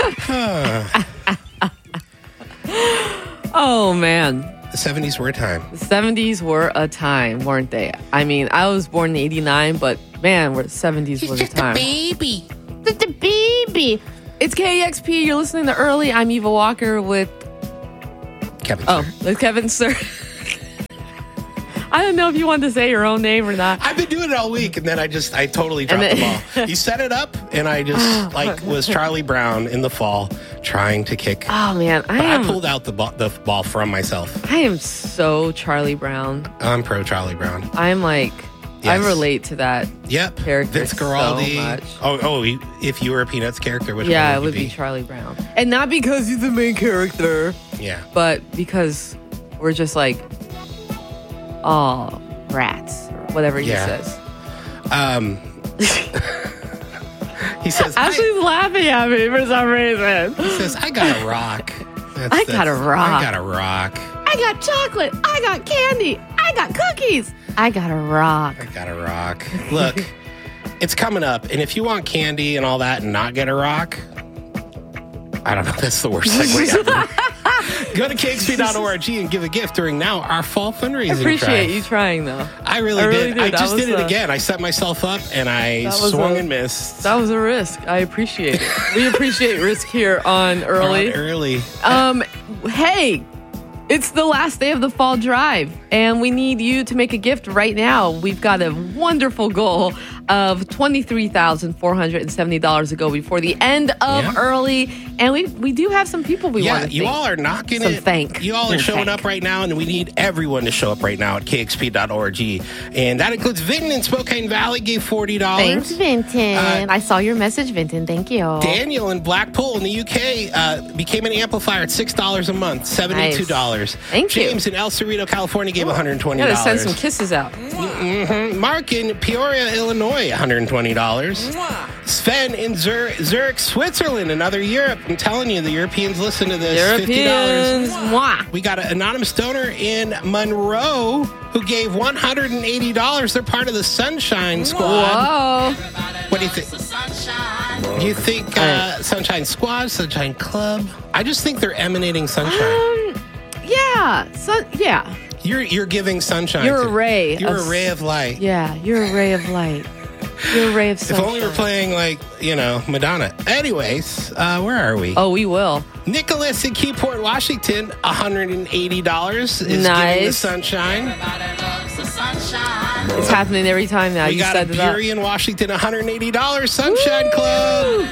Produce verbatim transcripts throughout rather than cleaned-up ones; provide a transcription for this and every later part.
Oh, man. The seventies were a time. The seventies were a time, weren't they? I mean, I was born in eighty-nine, but man, the seventies was a time. baby. Just a baby. It's K E X P. You're listening to Early. I'm Eva Walker with... Kevin Oh, Sir. with Kevin Sir. I don't know if you wanted to say your own name or not. I've been doing it all week, and then I just, I totally dropped And the then- ball. You set it up, and I just, like, was Charlie Brown in the fall trying to kick. Oh, man. I But I am, pulled out the ball, the ball from myself. I am so Charlie Brown. I'm pro Charlie Brown. I'm like... I Yes. relate to that. Yep. Character Vince so Guaraldi. much. Oh, oh, he- if you were a Peanuts character, which Yeah, one it would would you be Charlie Brown. And not because he's the main character, Yeah. but because we're just like, oh, rats, or whatever he Yeah. says. Um, he says, Ashley's laughing at me for some reason. I, he says, I got a rock. That's, I got a rock. I got a rock. I got chocolate. I got candy. I got cookies. I got a rock. I got a rock. Look, it's coming up, and if you want candy and all that and not get a rock, I don't know. That's the worst segue ever. Go to K X P dot org and give a gift during now our fall fundraising I appreciate drive. you trying, though. I really, I really did. did. I That just was did it a- again. I set myself up, and I That was swung a- and missed. That was a risk. I appreciate it. We appreciate risk here on Early. On early. Um, hey, it's the last day of the fall drive, and we need you to make a gift right now. We've got a wonderful goal of twenty-three thousand four hundred seventy dollars to go before the end of Yeah. Early, and we we do have some people we Yeah, want to you thank. all are knocking Some it. thank. You all are Some showing thank. up right now, and we need everyone to show up right now at K X P dot org. And that includes Vinton in Spokane Valley gave forty dollars. Thanks, Vinton. Uh, I saw your message, Vinton. Thank you. Daniel in Blackpool in the U K uh, became an amplifier at six dollars a month, seventy-two dollars. Nice. Thank you. James in El Cerrito, California gave one hundred twenty Gotta dollars. send some kisses out. Mhm. Mark in Peoria, Illinois, one hundred twenty dollars. Sven in Zur- Zurich, Switzerland, another Europe. I'm telling you, the Europeans listen to this. fifty dollars. Europeans. Mwah. We got an anonymous donor in Monroe who gave one hundred eighty dollars. They're part of the Sunshine Squad. Whoa. What do you think? Do you think uh, Sunshine Squad, Sunshine Club? I just think they're emanating sunshine. Um, yeah. So, yeah. You're you're giving sunshine. You're to- a ray You're of a ray of light. Yeah, you're a ray of light. You're a ray of If sunshine. only we're playing like, you know, Madonna. Anyways, uh, where are we? Oh, we will. Nicholas in Keyport, Washington, one hundred eighty dollars is giving the Nice. sunshine. It's happening every time now. We you got a set it up. Bury in Washington, one hundred eighty dollars Sunshine Club.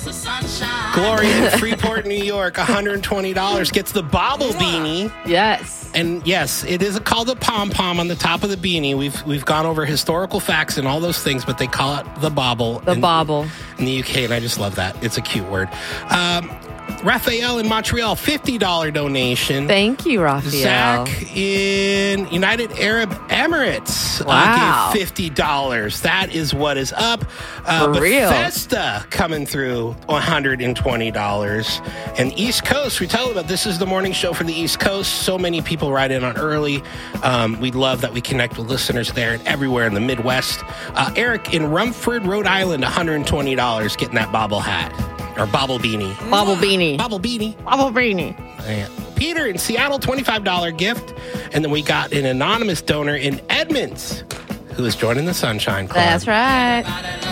Gloria in Freeport, New York, one hundred twenty dollars gets the bobble beanie. Yes. And yes, it is called a pom-pom on the top of the beanie. We've we've gone over historical facts and all those things, but they call it the bobble. The in, bobble. in the U K, and I just love that. It's a cute word. Um, Raphael in Montreal, fifty dollars donation. Thank you, Raphael. Zach in United Arab Emirates Wow. uh, gave fifty dollars. That is what is up. Uh, For real. Bethesda coming through one hundred twenty dollars. And East Coast, we tell you about this is the morning show for the East Coast. So many people write in on early. Um, we love that we connect with listeners there and everywhere in the Midwest. Uh, Eric in Rumford, Rhode Island, one hundred twenty dollars getting that bobble hat. Or bobble beanie. Bobble beanie. Bobble beanie. Bobble beanie. Yeah. Peter in Seattle, twenty-five dollars gift. And then we got an anonymous donor in Edmonds who is joining the Sunshine Club. That's right.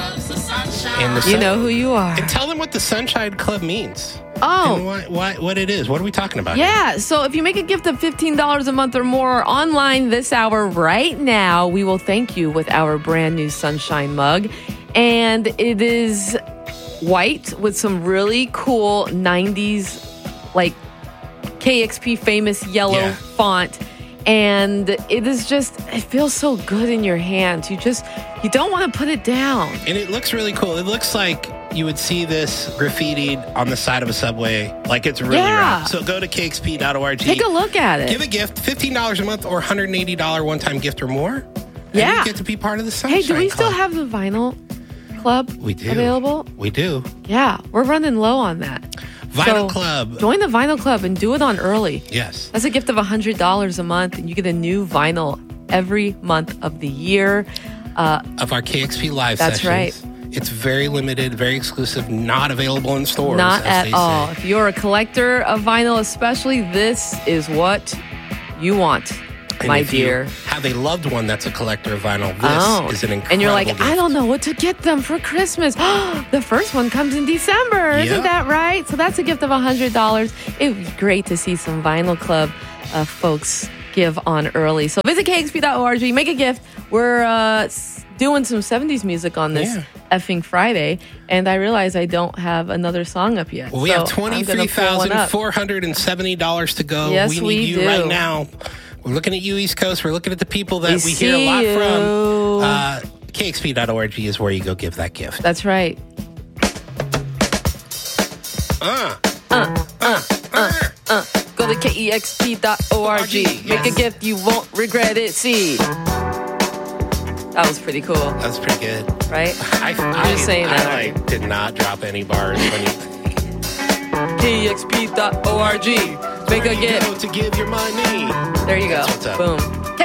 And the You sun- know who you are. And tell them what the Sunshine Club means. And Oh. what, what, what it is. What are we talking about? Yeah, so if you make a gift of fifteen dollars a month or more online this hour right now, we will thank you with our brand new Sunshine mug. And it is white with some really cool nineties, like K X P famous yellow Yeah. font. And it is just, it feels so good in your hands. You just, you don't want to put it down. And it looks really cool. It looks like you would see this graffitied on the side of a subway. Like it's really Yeah. rad. So go to K X P dot org. Take a look at it. Give a gift, fifteen dollars a month or one hundred eighty dollars one-time gift or more. And Yeah. you get to be part of the Sunshine Hey, do we Club. still have the vinyl club We do. available? We do. Yeah, we're running low on that. Vinyl So, Club. Join the Vinyl Club and do it on early. Yes. That's a gift of one hundred dollars a month, and you get a new vinyl every month of the year. Uh, Of our K X P live That's sessions. It's very limited, very exclusive, not available in stores. Not as at they all. say. If you're a collector of vinyl, especially, this is what you want, And my if you dear. have a loved one that's a collector of vinyl, this Oh, is an incredible and you're like, gift. I don't know what to get them for Christmas. The first one comes in December. Yeah. Isn't that right? So that's a gift of one hundred dollars. It would be great to see some Vinyl Club uh, folks give on early. So visit K X P dot org, make a gift. We're uh, s- doing some seventies music on this Yeah. effing Friday, and I realize I don't have another song up yet. Well, we So have I'm gonna twenty-three pull one thousand up. four hundred seventy dollars to go. Yes, we need we you do. right now. We're looking at you, East Coast. We're looking at the people that We we, hear a lot see from. you. Uh, K X P dot org is where you go give that gift. That's right. Uh, Go to K E X P dot org. Make a Yes. gift, you won't regret it. See. That was pretty cool, that's pretty good. right? I, I'm I, just saying I, that. like, did not drop any bars when you K E X P dot org. Make a Where you gift. go to give your money. There you go. That's what's up. Boom.